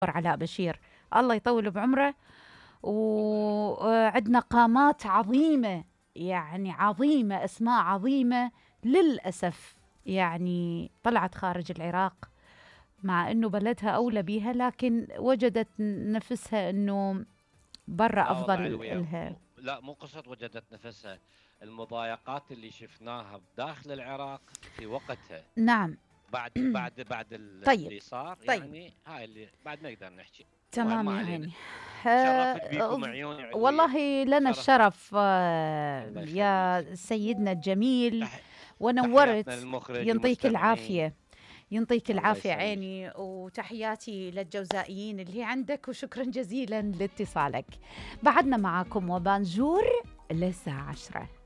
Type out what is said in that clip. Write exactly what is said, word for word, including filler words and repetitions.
علاء بشير، الله يطول بعمره. وعندنا قامات عظيمة، يعني عظيمة، أسماء عظيمة للأسف يعني طلعت خارج العراق، مع أنه بلدها أولى بيها، لكن وجدت نفسها أنه برا لا والله أفضل علوية، إلها. م... لا مو قصة وجدت نفسها. المضايقات اللي شفناها داخل العراق في وقتها، نعم. بعد بعد بعد ال- طيب. اللي صار، طيب. يعني هاي اللي بعد ما نقدر نحكي. المهم تمام ما يا علينا. عيني. تشرفت آه، بيكم عيوني علوية. والله لنا شرف. الشرف، آه، الله يخليك. يا سيدنا الجميل، تح... تحياتنا ونورت. للمخرج ينطيك والمستمعين. العافية، ينطيك الله العافية يسلمك. عيني، وتحياتي للجوزائيين اللي عندك، وشكرا جزيلا لاتصالك. بعدنا معاكم وبانجور للساعة عشرة.